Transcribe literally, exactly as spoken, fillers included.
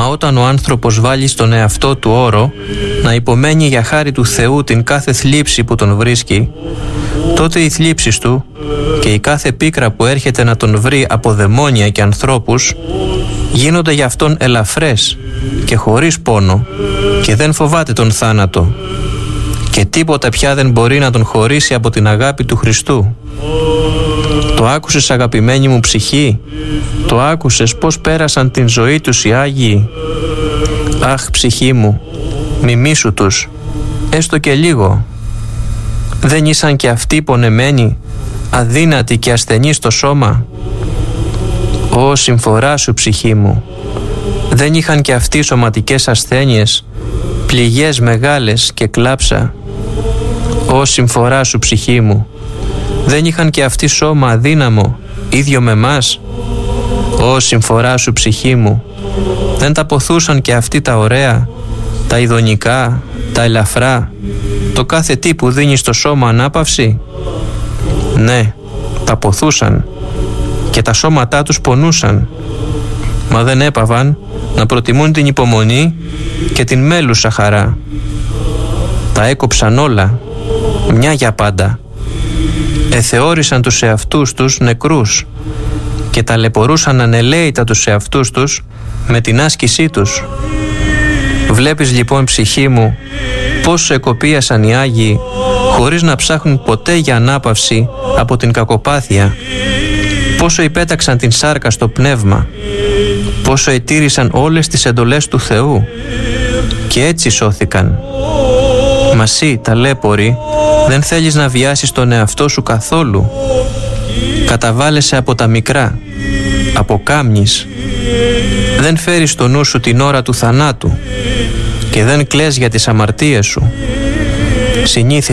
όταν ο άνθρωπος βάλει στον εαυτό του όρο να υπομένει για χάρη του Θεού την κάθε θλίψη που τον βρίσκει, τότε οι θλίψεις του και η κάθε πίκρα που έρχεται να τον βρει από δαιμόνια και ανθρώπους γίνονται για αυτόν ελαφρές και χωρίς πόνο και δεν φοβάται τον θάνατο και τίποτα πια δεν μπορεί να τον χωρίσει από την αγάπη του Χριστού. Το άκουσες, αγαπημένη μου ψυχή? Το άκουσες πως πέρασαν την ζωή τους οι Άγιοι? Αχ, ψυχή μου, μιμήσου τους, έστω και λίγο. Δεν ήσαν και αυτοί πονεμένοι, αδύνατοι και ασθενείς στο σώμα? Ω, συμφορά σου, ψυχή μου, δεν είχαν και αυτοί σωματικές ασθένειες, πληγές μεγάλες και κλάψα? Ω, συμφορά σου, ψυχή μου, δεν είχαν και αυτοί σώμα αδύναμο, ίδιο με μας? Ω, συμφορά σου, ψυχή μου, δεν τα ποθούσαν και αυτοί τα ωραία, τα ειδονικά, τα ελαφρά, το κάθε τι που δίνει στο σώμα ανάπαυση? Ναι, τα ποθούσαν και τα σώματά τους πονούσαν, μα δεν έπαβαν να προτιμούν την υπομονή και την μέλουσα χαρά. Τα έκοψαν όλα, μια για πάντα. Εθεώρησαν τους εαυτούς τους νεκρούς και ταλαιπωρούσαν ανελαίητα τους εαυτούς τους με την άσκησή τους. Βλέπεις λοιπόν, ψυχή μου, πόσο εκοπίασαν οι Άγιοι χωρίς να ψάχνουν ποτέ για ανάπαυση από την κακοπάθεια, πόσο υπέταξαν την σάρκα στο πνεύμα, πόσο ετήρησαν όλες τις εντολές του Θεού και έτσι σώθηκαν. Μα εσύ, ταλέπορη, δεν θέλεις να βιάσεις τον εαυτό σου καθόλου. Καταβάλλεσαι από τα μικρά, αποκάμνεις. Δεν φέρεις στο νου σου την ώρα του θανάτου και δεν κλαις για τις αμαρτίες σου. Συνήθι